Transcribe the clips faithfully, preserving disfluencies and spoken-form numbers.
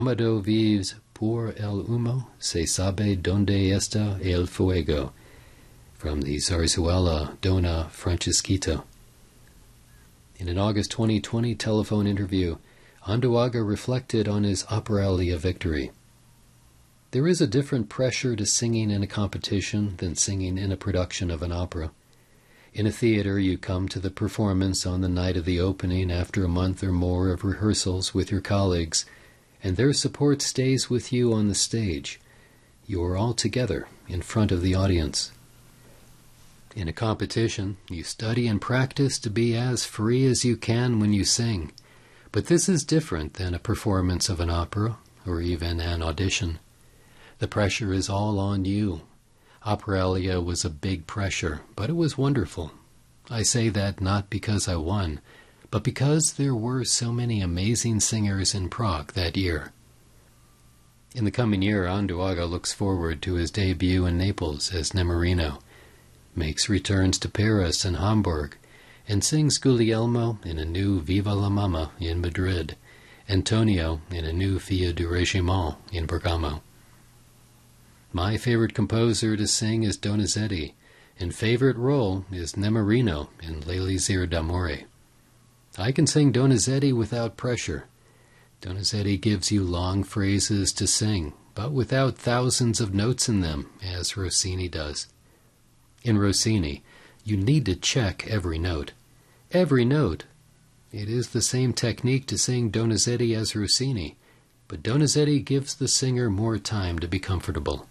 Amado vives por el humo, se sabe donde está el fuego, from the Zarzuela Dona Francisquito. In an August twenty twenty telephone interview, Anduaga reflected on his operalia victory. There is a different pressure to singing in a competition than singing in a production of an opera. In a theater, you come to the performance on the night of the opening after a month or more of rehearsals with your colleagues, and their support stays with you on the stage. You are all together in front of the audience. In a competition, you study and practice to be as free as you can when you sing, but this is different than a performance of an opera or even an audition. The pressure is all on you. Operalia was a big pressure, but it was wonderful. I say that not because I won, but because there were so many amazing singers in Prague that year. In the coming year, Anduaga looks forward to his debut in Naples as Nemorino, makes returns to Paris and Hamburg, and sings Guglielmo in a new Viva la Mama in Madrid, Antonio in a new Fille du Régiment in Bergamo. My favorite composer to sing is Donizetti, and favorite role is Nemorino in L'Elisir d'Amore. I can sing Donizetti without pressure. Donizetti gives you long phrases to sing, but without thousands of notes in them, as Rossini does. In Rossini, you need to check every note. Every note! It is the same technique to sing Donizetti as Rossini, but Donizetti gives the singer more time to be comfortable.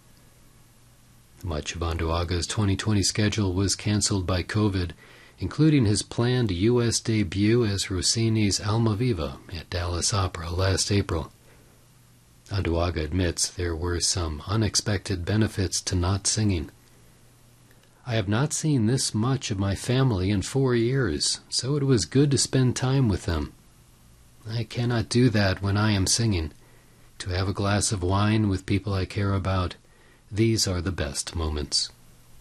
Much of Anduaga's twenty twenty schedule was canceled by COVID, including his planned U S debut as Rossini's Almaviva at Dallas Opera last April. Anduaga admits there were some unexpected benefits to not singing. I have not seen this much of my family in four years, so it was good to spend time with them. I cannot do that when I am singing. To have a glass of wine with people I care about, these are the best moments.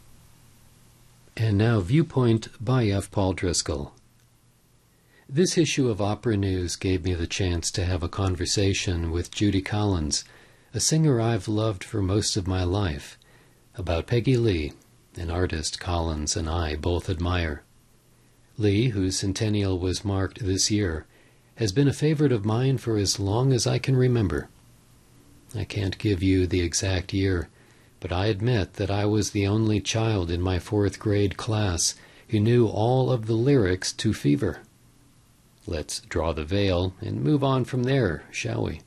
And now Viewpoint by F. Paul Driscoll. This issue of Opera News gave me the chance to have a conversation with Judy Collins, a singer I've loved for most of my life, about Peggy Lee, an artist Collins and I both admire. Lee, whose centennial was marked this year, has been a favorite of mine for as long as I can remember. I can't give you the exact year, but I admit that I was the only child in my fourth grade class who knew all of the lyrics to Fever. Let's draw the veil and move on from there, shall we?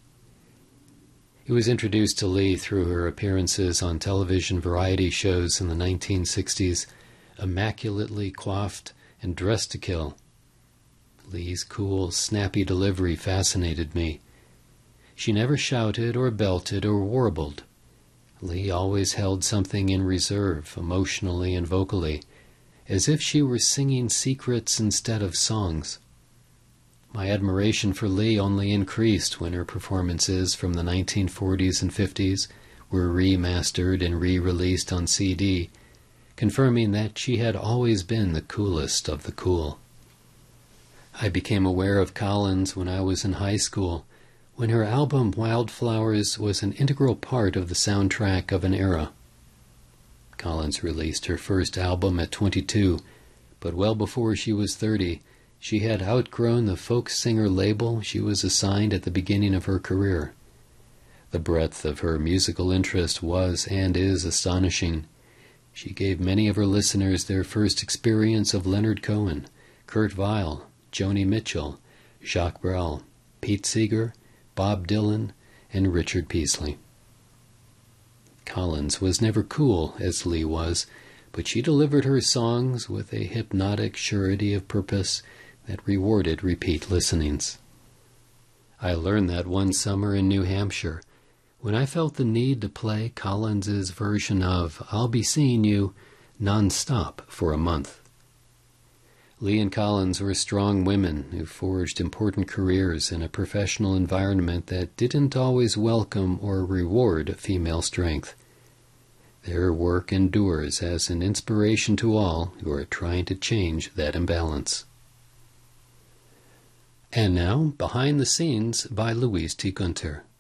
He was introduced to Lee through her appearances on television variety shows in the nineteen sixties, immaculately coiffed and dressed to kill. Lee's cool, snappy delivery fascinated me. She never shouted or belted or warbled. Lee always held something in reserve, emotionally and vocally, as if she were singing secrets instead of songs. My admiration for Lee only increased when her performances from the nineteen forties and fifties were remastered and re-released on C D, confirming that she had always been the coolest of the cool. I became aware of Collins when I was in high school, when her album Wildflowers was an integral part of the soundtrack of an era. Collins released her first album at twenty-two, but well before she was thirty, she had outgrown the folk singer label she was assigned at the beginning of her career. The breadth of her musical interest was and is astonishing. She gave many of her listeners their first experience of Leonard Cohen, Kurt Weill, Joni Mitchell, Jacques Brel, Pete Seeger, Bob Dylan, and Richard Peasley. Collins was never cool as Lee was, but she delivered her songs with a hypnotic surety of purpose that rewarded repeat listenings. I learned that one summer in New Hampshire, when I felt the need to play Collins's version of I'll Be Seeing You non-stop for a month. Lee and Collins were strong women who forged important careers in a professional environment that didn't always welcome or reward female strength. Their work endures as an inspiration to all who are trying to change that imbalance. And now, Behind the Scenes by Louise T. Gunter.